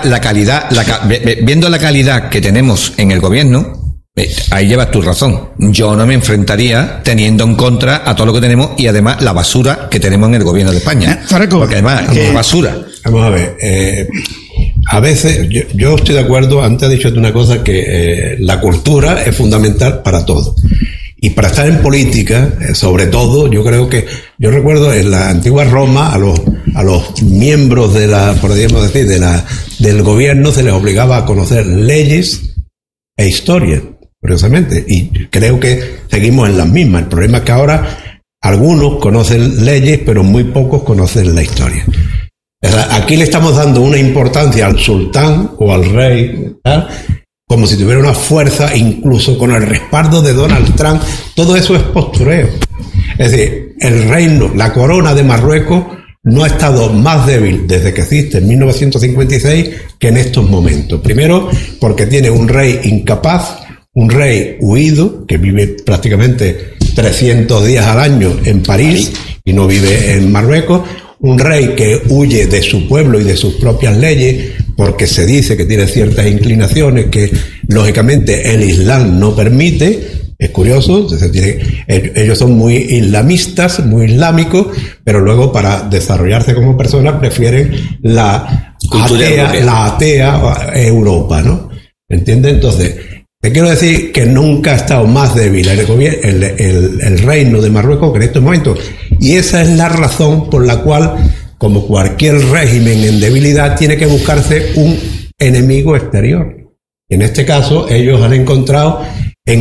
calidad que tenemos en el gobierno, ahí llevas tu razón. Yo no me enfrentaría teniendo en contra a todo lo que tenemos y además la basura que tenemos en el gobierno de España. Porque además es basura.
Vamos a ver. A veces, yo estoy de acuerdo, antes he dicho una cosa, que la cultura es fundamental para todo. Y para estar en política, sobre todo, yo creo que, yo recuerdo en la antigua Roma, a los miembros podríamos decir, del gobierno se les obligaba a conocer leyes e historia, curiosamente. Y creo que seguimos en las mismas. El problema es que ahora algunos conocen leyes, pero muy pocos conocen la historia. Aquí le estamos dando una importancia al sultán o al rey, ¿verdad?, como si tuviera una fuerza, incluso con el respaldo de Donald Trump. Todo eso es postureo. Es decir, el reino, la corona de Marruecos no ha estado más débil desde que existe en 1956 que en estos momentos. Primero, porque tiene un rey incapaz, un rey huido, que vive prácticamente 300 días al año en París y no vive en Marruecos. Un rey que huye de su pueblo y de sus propias leyes porque se dice que tiene ciertas inclinaciones que lógicamente el Islam no permite. Es curioso, ellos son muy islamistas, muy islámicos, pero luego para desarrollarse como personas prefieren la atea Europa, ¿no? ¿Entiendes? Entonces, te quiero decir que nunca ha estado más débil el reino de Marruecos que en estos momentos. Y esa es la razón por la cual, como cualquier régimen en debilidad, tiene que buscarse un enemigo exterior. En este caso, ellos han encontrado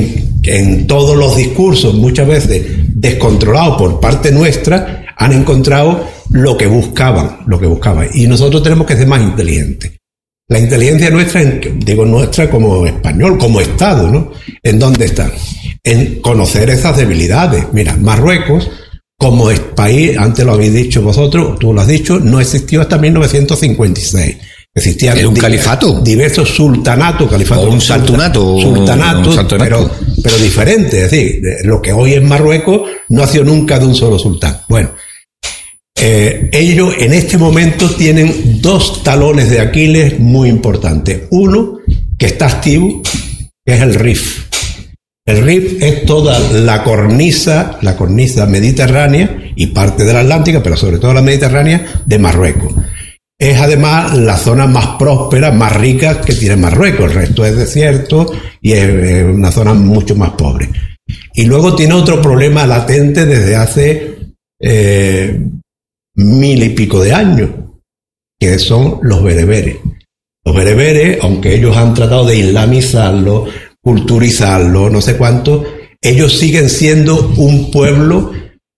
en todos los discursos, muchas veces descontrolados por parte nuestra, han encontrado lo que buscaban. Y nosotros tenemos que ser más inteligentes. La inteligencia nuestra, digo nuestra como español, como Estado, ¿no? ¿En dónde está? En conocer esas debilidades. Mira, Marruecos, como país, antes lo habéis dicho vosotros, tú lo has dicho, no existió hasta 1956. Existían
era un califato,
diversos sultanatos, pero diferentes. Es decir, lo que hoy es Marruecos no ha sido nunca de un solo sultán. Bueno, ellos en este momento tienen dos talones de Aquiles muy importantes. Uno, que está activo, que es el Rif. El Rif es toda la cornisa mediterránea y parte de la Atlántica, pero sobre todo la mediterránea de Marruecos. Es además la zona más próspera, más rica que tiene Marruecos. El resto es desierto y es una zona mucho más pobre. Y luego tiene otro problema latente desde hace 1000 y pico de años, que son los bereberes. Los bereberes, aunque ellos han tratado de islamizarlo, culturizarlo, no sé cuánto, ellos siguen siendo un pueblo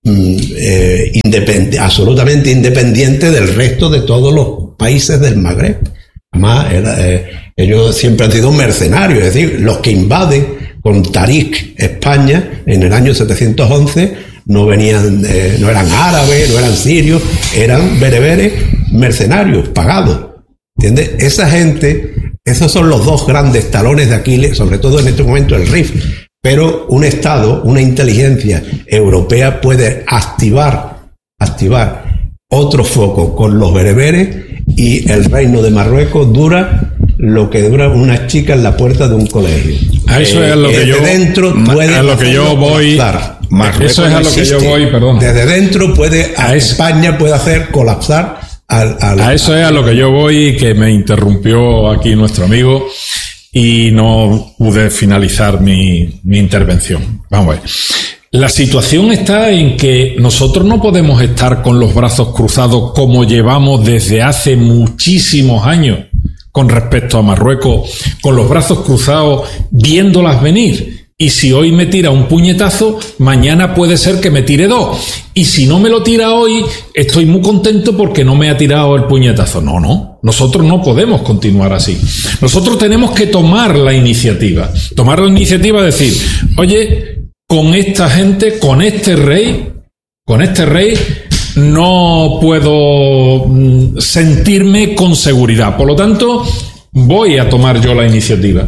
absolutamente independiente del resto de todos los países del Magreb. Además, ellos siempre han sido mercenarios, es decir, los que invaden con Tarik España en el año 711 no eran árabes, no eran sirios, eran bereberes mercenarios, pagados. ¿Entiendes? Esa gente, esos son los dos grandes talones de Aquiles, sobre todo en este momento el Rif. Pero un Estado, una inteligencia europea puede activar otro foco con los bereberes y el reino de Marruecos dura lo que dura una chica en la puerta de un colegio.
A eso es a lo que yo voy. Eso es a lo que yo voy, perdón.
Desde dentro España puede hacer colapsar
a eso es a lo que yo voy, que me interrumpió aquí nuestro amigo y no pude finalizar mi intervención. Vamos a ver. La situación está en que nosotros no podemos estar con los brazos cruzados como llevamos desde hace muchísimos años con respecto a Marruecos, con los brazos cruzados viéndolas venir. Y si hoy me tira un puñetazo, mañana puede ser que me tire dos. Y si no me lo tira hoy, estoy muy contento porque no me ha tirado el puñetazo. No. Nosotros no podemos continuar así. Nosotros tenemos que tomar la iniciativa. Tomar la iniciativa de decir, oye, con esta gente, con este rey, no puedo sentirme con seguridad. Por lo tanto, voy a tomar yo la iniciativa.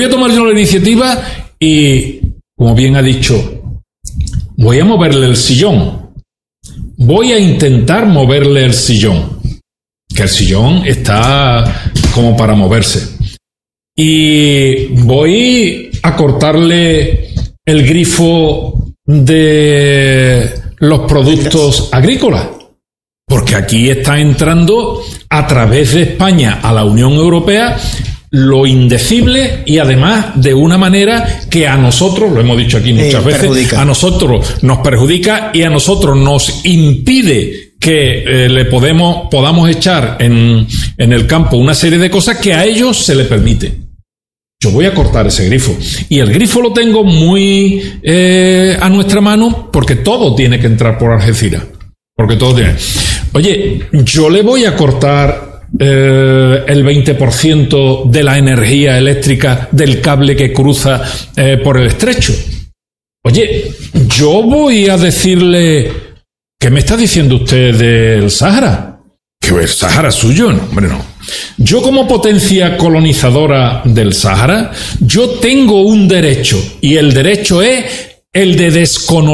Y, como bien ha dicho, voy a moverle el sillón. Voy a intentar moverle el sillón. Que el sillón está como para moverse. Y voy a cortarle el grifo de los productos agrícolas. Porque aquí está entrando a través de España a la Unión Europea lo indecible y además de una manera que a nosotros, lo hemos dicho aquí muchas veces, perjudica. A nosotros nos perjudica y a nosotros nos impide que podamos echar en el campo una serie de cosas que a ellos se les permite. Yo voy a cortar ese grifo. Y el grifo lo tengo muy a nuestra mano porque todo tiene que entrar por Algeciras. Porque todo tiene. Oye, yo le voy a cortar el 20% de la energía eléctrica del cable que cruza por el estrecho. Oye, yo voy a decirle, ¿qué me está diciendo usted del Sáhara? ¿Que el Sáhara es suyo? No, hombre, no. Yo como potencia colonizadora del Sáhara, yo tengo un derecho, y el derecho es el de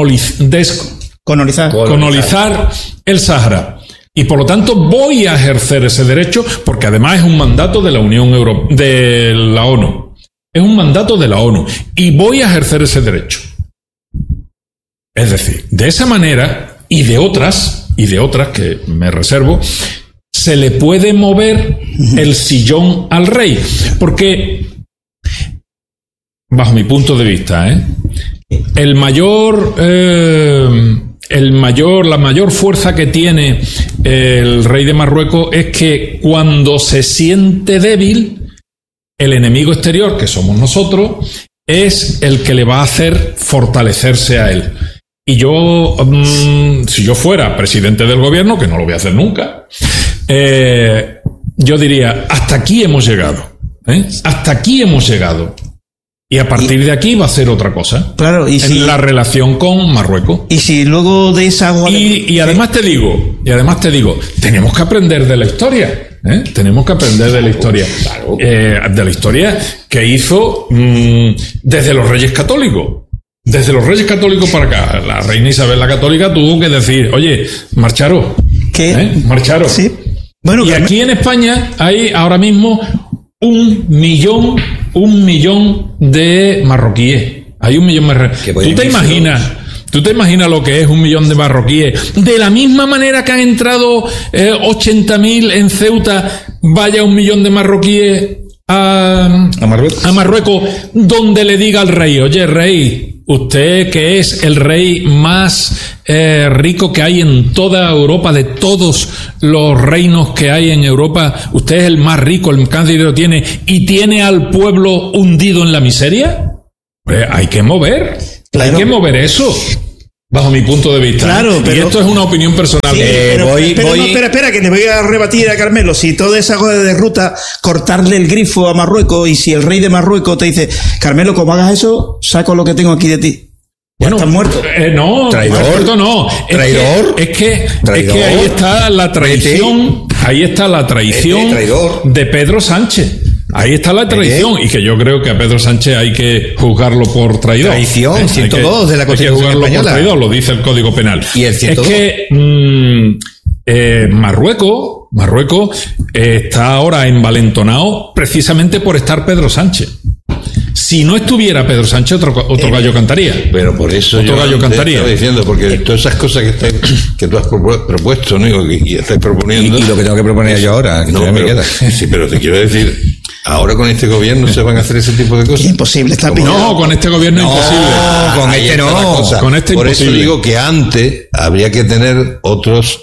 colonizar el Sáhara. Y por lo tanto voy a ejercer ese derecho porque además es un mandato de la Unión Europea, de la ONU. Es un mandato de la ONU y voy a ejercer ese derecho. Es decir, de esa manera y de otras que me reservo, se le puede mover el sillón al rey. Porque, bajo mi punto de vista, la mayor fuerza que tiene el rey de Marruecos es que cuando se siente débil, el enemigo exterior, que somos nosotros, es el que le va a hacer fortalecerse a él. Y yo, si yo fuera presidente del gobierno, que no lo voy a hacer nunca, yo diría, hasta aquí hemos llegado. Hasta aquí hemos llegado. Y a partir de aquí va a ser otra cosa.
Claro, y si,
en la relación con Marruecos.
Y si luego de esa...
Y además te digo, tenemos que aprender de la historia. Tenemos que aprender de la historia. Claro. De la historia que hizo desde los Reyes Católicos. Desde los Reyes Católicos para acá. La reina Isabel la Católica tuvo que decir, oye, marcharos.
¿Qué?
Marcharos.
Sí. Bueno,
y aquí en España hay ahora mismo 1 millón de marroquíes. Hay 1 millón de marroquíes. ¿Tú te imaginas lo que es 1 millón de marroquíes? De la misma manera que han entrado 80.000 en Ceuta, vaya 1 millón de marroquíes a Marruecos, donde le diga al rey, oye, rey, usted que es el rey más rico que hay en toda Europa, de todos los reinos que hay en Europa, usted es el más rico, el más dinero tiene, y tiene al pueblo hundido en la miseria. Pues hay que mover, claro. Hay que mover eso. Bajo mi punto de vista.
Claro, pero...
Y esto es una opinión personal.
Sí, No, espera, que le voy a rebatir a Carmelo. Si toda esa cosa de ruta, cortarle el grifo a Marruecos, y si el rey de Marruecos te dice, Carmelo, como hagas eso, saco lo que tengo aquí de ti.
Bueno,
¿estás muerto?
No,
traidor.
No.
Traidor.
Es que ahí está la traición. Ahí está la traición de Pedro Sánchez. Ahí está la traición, y que yo creo que a Pedro Sánchez hay que juzgarlo por traidor.
Traición, 102 de la Constitución
española. Hay que juzgarlo por traidor, lo dice el Código Penal.
Y el 102.
Es que Marruecos está ahora envalentonado precisamente por estar Pedro Sánchez. Si no estuviera Pedro Sánchez, otro gallo cantaría.
Pero por eso
otro gallo cantaría.
Estaba diciendo, porque todas esas cosas que tú has propuesto, ¿no? Y estás proponiendo.
Y lo que tengo que proponer yo ahora, que
no,
me queda.
Sí, pero te quiero decir, ahora con este gobierno se van a hacer ese tipo de cosas.
Imposible, está
pillado. No, con este gobierno imposible.
Con este no.
Con este
por
imposible.
Eso digo que antes habría que tener otras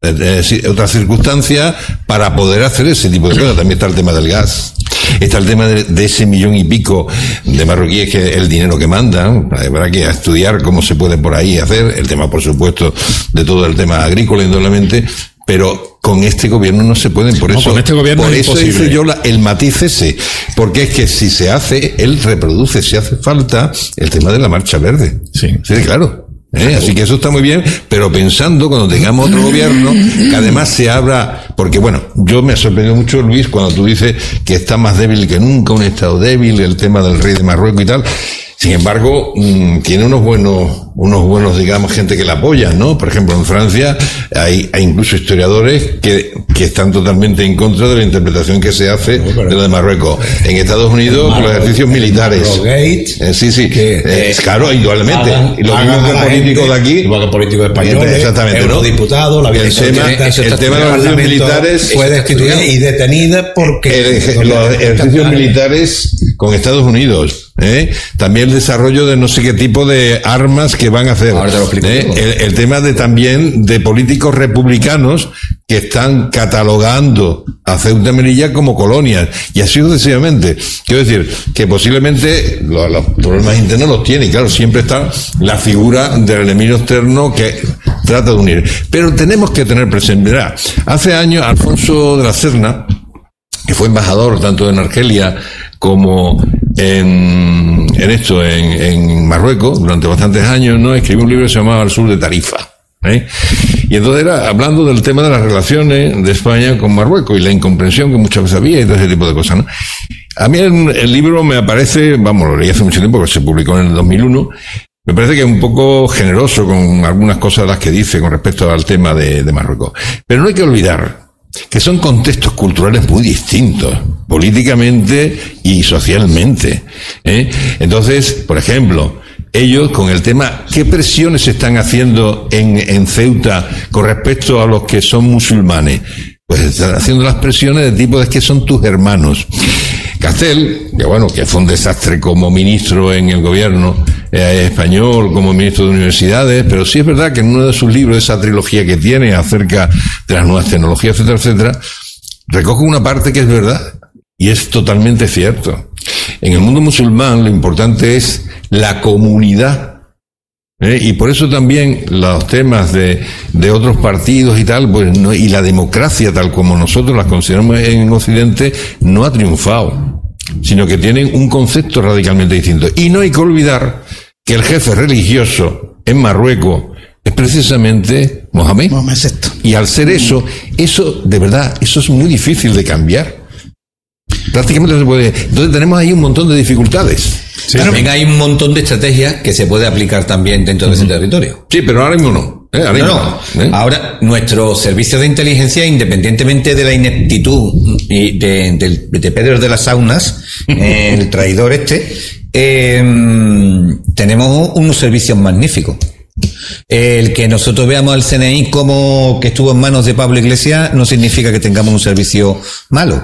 circunstancias para poder hacer ese tipo de cosas. También está el tema del gas. Está el tema de ese 1,5 millones de marroquíes, que el dinero que mandan. Habrá que estudiar cómo se puede por ahí hacer. El tema, por supuesto, de todo el tema agrícola, indudablemente. Pero con este gobierno no se pueden. Por eso,
con este gobierno
por
es
eso
imposible.
hice yo el matiz ese. Porque es que si se hace, él reproduce, si hace falta, el tema de la marcha verde.
Sí,
claro. Así que eso está muy bien, pero pensando cuando tengamos otro gobierno, que además se abra, porque bueno, yo me ha sorprendido mucho, Luis, cuando tú dices que está más débil que nunca, un estado débil, el tema del rey de Marruecos y tal. Sin embargo, tiene unos buenos, digamos, gente que la apoya, ¿no? Por ejemplo, en Francia hay incluso historiadores que están totalmente en contra de la interpretación que se hace de lo de Marruecos. En Estados Unidos, los ejercicios militares. Sí. Claro, indudablemente. Y los mismos políticos de aquí.
Igual que políticos españoles.
Exactamente, ¿no?
Diputados, la
el tema de los ejercicios militares
fue destituida y detenida porque
los ejercicios militares con Estados Unidos. También el desarrollo de no sé qué tipo de armas que van a hacer.
Ahora te lo explico.
El tema también de políticos republicanos que están catalogando a Ceuta y Melilla como colonias, y así sucesivamente. Quiero decir que posiblemente los problemas internos los tiene, y claro, siempre está la figura del enemigo externo que trata de unir. Pero tenemos que tener presente, mirá, hace años Alfonso de la Serna, que fue embajador tanto en Argelia como en Marruecos durante bastantes años, ¿no? Escribió un libro que se llamaba Al sur de Tarifa. Y entonces era hablando del tema de las relaciones de España con Marruecos y la incomprensión que muchas veces había y todo ese tipo de cosas, ¿no? A mí el libro me parece, lo leí hace mucho tiempo, porque se publicó en el 2001, me parece que es un poco generoso con algunas cosas de las que dice con respecto al tema de Marruecos. Pero no hay que olvidar que son contextos culturales muy distintos, políticamente y socialmente. Entonces, por ejemplo, ellos con el tema, ¿qué presiones se están haciendo en Ceuta con respecto a los que son musulmanes? Pues están haciendo las presiones de tipo de que son tus hermanos. Castel, que fue un desastre como ministro en el gobierno español, como ministro de universidades, pero sí es verdad que en uno de sus libros, esa trilogía que tiene acerca de las nuevas tecnologías, etcétera, etcétera, recoge una parte que es verdad, y es totalmente cierto. En el mundo musulmán lo importante es la comunidad. Y por eso también los temas de otros partidos y tal, pues no, y la democracia tal como nosotros las consideramos en Occidente, no ha triunfado, sino que tienen un concepto radicalmente distinto. Y no hay que olvidar que el jefe religioso en Marruecos es precisamente Mohamed. Y al ser eso de verdad, eso es muy difícil de cambiar. Prácticamente no se puede. Entonces tenemos ahí un montón de dificultades.
Sí, también hay un montón de estrategias que se puede aplicar también dentro de ese territorio.
Sí, pero ahora mismo no.
Ahora, nuestro servicio de inteligencia, independientemente de la ineptitud y de Pedro de las Saunas, el traidor tenemos unos servicios magníficos. El que nosotros veamos al CNI como que estuvo en manos de Pablo Iglesias no significa que tengamos un servicio malo.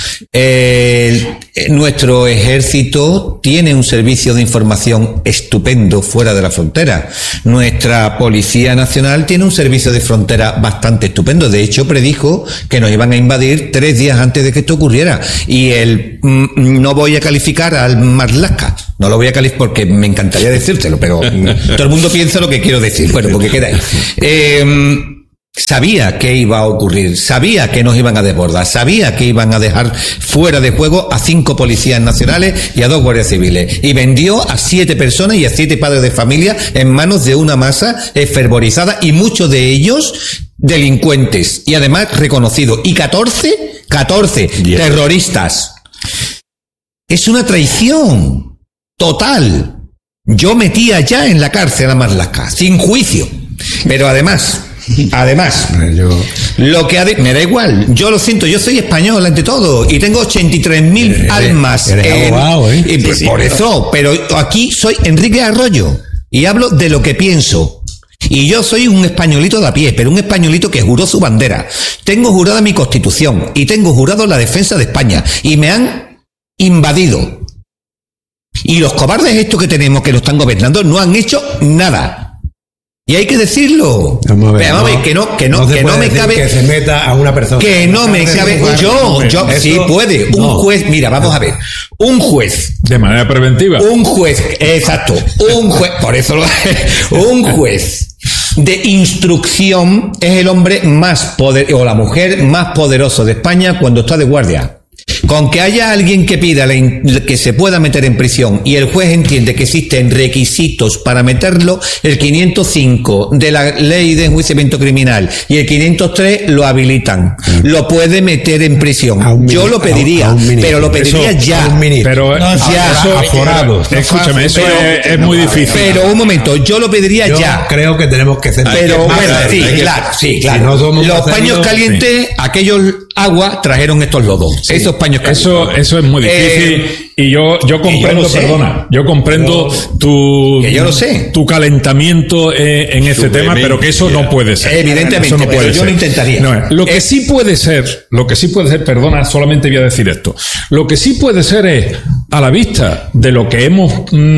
Nuestro ejército tiene un servicio de información estupendo fuera de la frontera. Nuestra Policía Nacional tiene un servicio de frontera bastante estupendo. De hecho, predijo que nos iban a invadir 3 días antes de que esto ocurriera. Y no voy a calificar al Marlaska. No lo voy a calificar porque me encantaría decírtelo, pero todo el mundo piensa lo que quiero decir. Bueno, porque queda ahí. Sabía que iba a ocurrir, sabía que nos iban a desbordar, sabía que iban a dejar fuera de juego a 5 policías nacionales y a 2 guardias civiles. Y vendió a 7 personas y a 7 padres de familia en manos de una masa fervorizada y muchos de ellos delincuentes y además reconocidos. Y 14 terroristas. Es una traición total. Yo metía ya en la cárcel a Marlaska, sin juicio. Pero además, lo que me da igual, yo lo siento, yo soy español ante todo y tengo 83.000 almas.
Eres abogado, ¿eh?
Y sí, por eso, pero aquí soy Enrique Arroyo y hablo de lo que pienso. Y yo soy un españolito de a pie, pero un españolito que juró su bandera. Tengo jurada mi Constitución y tengo jurado la defensa de España y me han invadido. Y los cobardes estos que tenemos que lo están gobernando no han hecho nada. Y hay que decirlo.
Vamos a ver,
que no me cabe
que se meta a una persona.
Que no me cabe. Yo sí puede. Un juez, mira, vamos a ver. Un juez.
De manera preventiva.
Un juez, exacto. Un juez, por eso un juez de instrucción es el hombre más poderoso, o la mujer más poderoso de España cuando está de guardia. Con que haya alguien que pida que se pueda meter en prisión y el juez entiende que existen requisitos para meterlo, el 505 de la ley de enjuiciamiento criminal y el 503 lo habilitan. Lo puede meter en prisión. Yo lo pediría, pero lo pediría ya.
Pero
ya.
Aforados. Escúchame, eso es muy difícil.
Pero un momento, yo lo pediría ya.
Creo que tenemos que ser.
Pero bueno, sí, claro. Los paños calientes, aquellos agua trajeron estos lodos. Esos paños calientes.
Eso es muy difícil. Y yo comprendo, yo comprendo tu calentamiento en ese tema, pero que eso no puede ser.
Evidentemente, eso no puede ser. Yo lo intentaría.
No, lo que sí puede ser, perdona, solamente voy a decir esto. Lo que sí puede ser es, a la vista de lo que hemos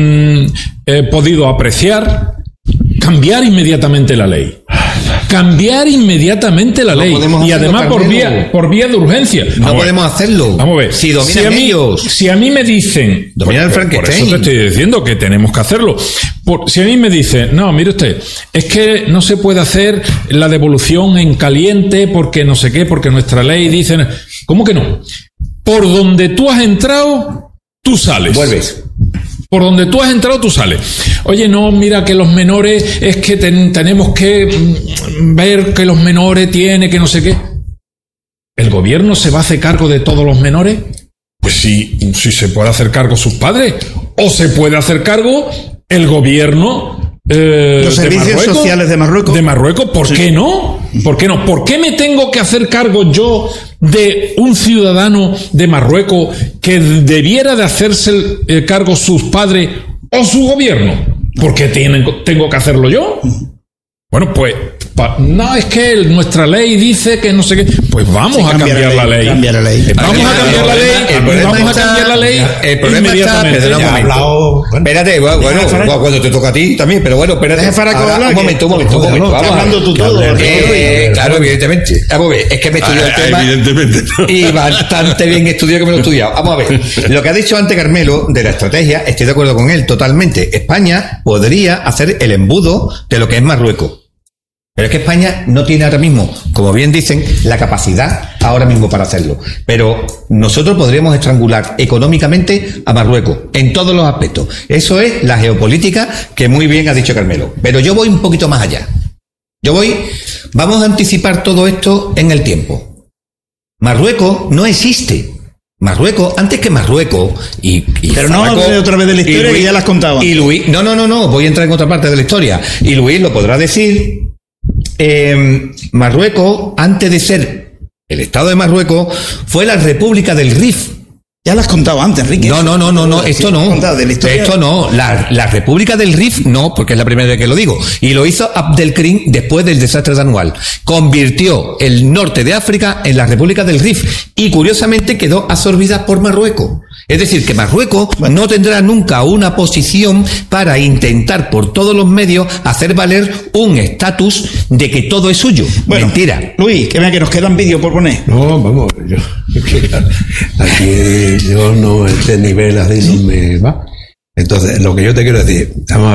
podido apreciar, cambiar inmediatamente la ley. Cambiar inmediatamente la ley. Y además por vía de urgencia.
No podemos hacerlo.
Vamos a ver.
Si dominan ellos.
Si a mí me dicen.
Dominan el Frankenstein.
Por eso te estoy diciendo que tenemos que hacerlo. Si a mí me dicen, no, mire usted, es que no se puede hacer la devolución en caliente porque no sé qué, porque nuestra ley dice. ¿Cómo que no? Por donde tú has entrado, tú sales.
Vuelves.
Por donde tú has entrado, tú sales. Oye, no, mira que los menores, es que tenemos que ver que los menores tienen, que no sé qué. ¿El gobierno se va a hacer cargo de todos los menores? Pues sí se puede hacer cargo sus padres. O se puede hacer cargo el gobierno
los servicios sociales de Marruecos.
De Marruecos, ¿por qué no? ¿Por qué no? ¿Por qué me tengo que hacer cargo yo de un ciudadano de Marruecos que debiera de hacerse cargo sus padres o su gobierno? ¿Por qué tengo que hacerlo yo? Bueno, pues, no, es que nuestra ley dice que no sé qué. Pues vamos a cambiar la ley.
Cambia la ley.
Vamos a cambiar la ley. Vamos a cambiar la ley.
El problema está, espérate, bueno, cuando te toca a ti también, pero bueno, espérate.
Un momento.
Vamos
hablando tú todo.
Claro, evidentemente. Vamos a ver, es que me he estudiado el tema.
Evidentemente. ¿No?
Y bastante bien estudiado que me lo he estudiado. Vamos a ver. Lo que ha dicho antes Carmelo de la estrategia, estoy de acuerdo con él totalmente. España podría hacer el embudo de lo que es Marruecos. Pero es que España no tiene ahora mismo, como bien dicen, la capacidad ahora mismo para hacerlo. Pero nosotros podríamos estrangular económicamente a Marruecos en todos los aspectos. Eso es la geopolítica que muy bien ha dicho Carmelo. Pero yo voy un poquito más allá. Vamos a anticipar todo esto en el tiempo. Marruecos no existe. Marruecos, antes que Marruecos
pero no hable otra vez de la historia que ya la has contado.
Y Luis, no, voy a entrar en otra parte de la historia. Y Luis lo podrá decir. Marruecos, antes de ser el Estado de Marruecos, fue la República del Rif.
Ya lo has contado antes, Enrique.
No, esto no. Esto no. La República del Rif no, porque es la primera vez que lo digo. Y lo hizo Abdelkrim después del desastre de Anual. Convirtió el norte de África en la República del Rif. Y curiosamente quedó absorbida por Marruecos. Es decir, que Marruecos no tendrá nunca una posición para intentar por todos los medios hacer valer un estatus de que todo es suyo.
Bueno,
mentira.
Luis, que vea que nos quedan vídeos por poner.
No, vamos, aquí yo no, este nivel así no me va. Entonces, lo que yo te quiero decir, vamos a